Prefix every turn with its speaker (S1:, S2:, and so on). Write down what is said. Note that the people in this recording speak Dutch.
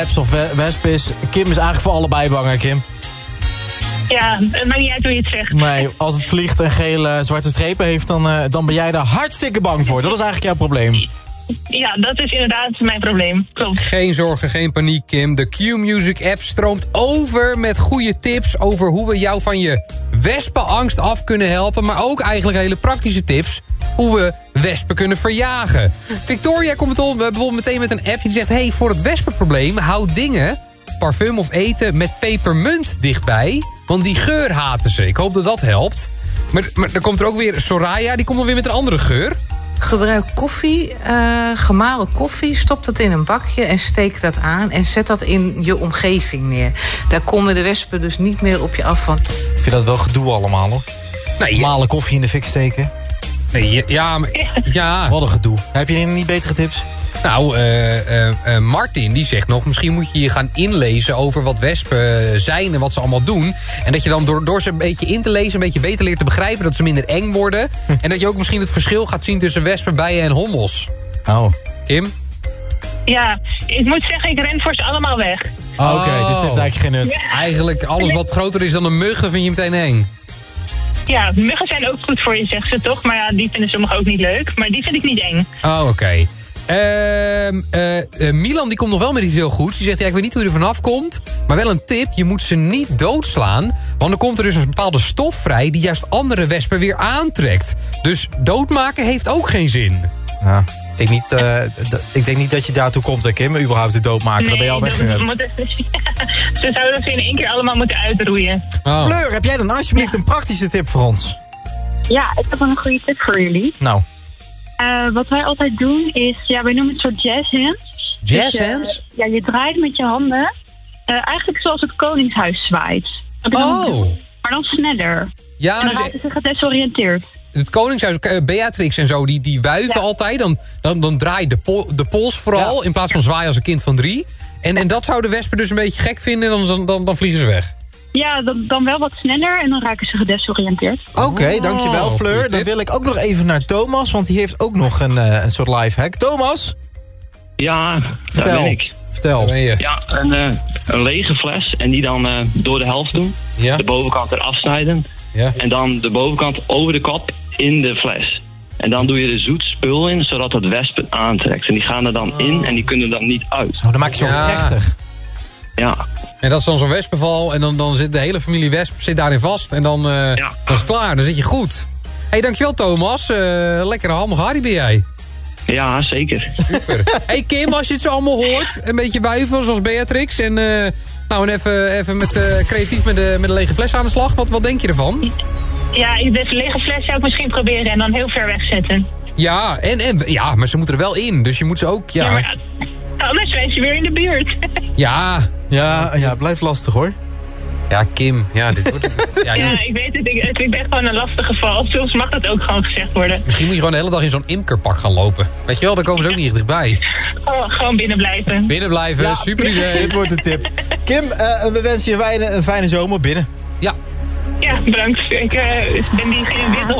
S1: Wesp of wesp is. Kim is eigenlijk voor allebei bang, hè, Kim?
S2: Ja, het maakt niet uit hoe je het zegt.
S1: Nee, als het vliegt en gele zwarte strepen heeft, dan ben jij daar hartstikke bang voor. Dat is eigenlijk jouw probleem.
S2: Ja, dat is inderdaad mijn probleem. Klopt.
S3: Geen zorgen, geen paniek, Kim. De Q-Music app stroomt over met goede tips over hoe we jou van je wespenangst af kunnen helpen. Maar ook eigenlijk hele praktische tips hoe we wespen kunnen verjagen. Victoria komt bijvoorbeeld meteen met een app die zegt, hey, voor het wespenprobleem, hou dingen, parfum of eten met pepermunt dichtbij. Want die geur haten ze. Ik hoop dat dat helpt. Maar dan komt er ook weer Soraya, die komt dan weer met een andere geur.
S4: Gebruik koffie, gemalen koffie, stop dat in een bakje en steek dat aan en zet dat in je omgeving neer. Daar komen de wespen dus niet meer op je af. Want...
S1: Ik vind dat wel gedoe allemaal, hoor.
S3: Nee,
S1: malen koffie in de fik steken.
S3: Nee, ja, maar... Ja.
S1: Wat een gedoe. Heb je niet betere tips?
S3: Nou, Martin die zegt nog, misschien moet je je gaan inlezen over wat wespen zijn en wat ze allemaal doen. En dat je dan door ze een beetje in te lezen, een beetje beter leert te begrijpen, dat ze minder eng worden. En dat je ook misschien het verschil gaat zien tussen wespen, bijen en hommels.
S1: Oh.
S3: Kim?
S2: Ja, ik moet zeggen, ik ren voor ze allemaal weg.
S1: Oké, dus dit heeft eigenlijk geen nut.
S2: Ja.
S3: Eigenlijk alles wat groter is dan een mug, dan vind je meteen eng.
S2: Ja, muggen zijn ook goed voor je, zegt ze toch? Maar ja, die vinden sommigen ook niet leuk. Maar die vind ik niet eng.
S3: Oh, oké. Milan die komt nog wel met iets heel goeds. Die zegt, ja, ik weet niet hoe je er vanaf komt, maar wel een tip, je moet ze niet doodslaan, want dan komt er dus een bepaalde stof vrij die juist andere wespen weer aantrekt. Dus doodmaken heeft ook geen zin.
S1: Ja, ik denk niet dat je daartoe komt, hè, Kim, überhaupt te doodmaken. Dan ben je al weggerend.
S2: Ze zouden ze in één keer allemaal moeten uitroeien.
S3: Oh.
S1: Fleur, heb jij dan alsjeblieft een praktische tip voor ons?
S5: Ja, ik heb een goede tip voor jullie.
S1: Nou.
S5: Wat wij altijd doen is, ja, wij noemen het soort jazz hands.
S3: Jazz
S5: dus,
S3: hands?
S5: Ja, je draait met je handen. Eigenlijk zoals het Koningshuis zwaait. Maar dan sneller.
S3: Ja,
S5: en dan
S3: dus
S5: raken ze gedesoriënteerd.
S3: het Koningshuis, Beatrix en zo, die wuiven altijd. Dan draait de pols vooral, in plaats van zwaaien als een kind van 3. En dat zouden wespen dus een beetje gek vinden en dan vliegen ze weg.
S5: Ja, dan wel wat sneller en dan raken ze gedesoriënteerd.
S1: Oké, dankjewel Fleur. Dan wil ik ook nog even naar Thomas, want die heeft ook nog een soort lifehack. Thomas?
S6: Ja,
S1: Vertel.
S6: daar ben ik.
S1: Vertel.
S3: Daar ben je.
S6: Ja, een lege fles en die dan door de helft doen.
S3: Ja.
S6: De bovenkant eraf snijden.
S3: Ja.
S6: En dan de bovenkant over de kop in de fles. En dan doe je er zoet spul in, zodat het wespen aantrekt. En die gaan er dan in en die kunnen er dan niet uit.
S1: Oh, dan maak je zo plechtig.
S6: Ja.
S3: En dat is dan zo'n wespenval en dan zit de hele familie wesp zit daarin vast. En dan is het klaar, dan zit je goed. Hey, dankjewel Thomas. Lekkere handige Harry ben jij.
S6: Ja, zeker.
S3: Super. Hey Kim, als je het zo allemaal hoort, een beetje wuiven zoals Beatrix. En even met, creatief met de lege fles aan de slag. Wat denk je ervan?
S2: Ja, de lege fles zou ik misschien proberen en dan heel ver wegzetten.
S3: Ja, ja, maar ze moeten er wel in. Dus je moet ze ook, ja.
S2: Ja, maar anders zijn ze weer in de buurt.
S3: Ja.
S1: Ja, blijft lastig hoor.
S3: Ja, Kim. Ja, dit wordt...
S2: Ja, ik weet het. Ik ben gewoon een lastig geval. Soms mag dat ook gewoon gezegd worden.
S3: Misschien moet je gewoon de hele dag in zo'n imkerpak gaan lopen. Weet je wel, dan komen ze ook niet echt dichtbij.
S2: Oh, gewoon binnen blijven.
S3: Binnen blijven,
S1: Ja,
S3: super idee.
S1: Dit wordt de tip. Kim, we wensen je een fijne zomer binnen.
S3: Ja.
S2: Ja, bedankt. Ik ben diegene witte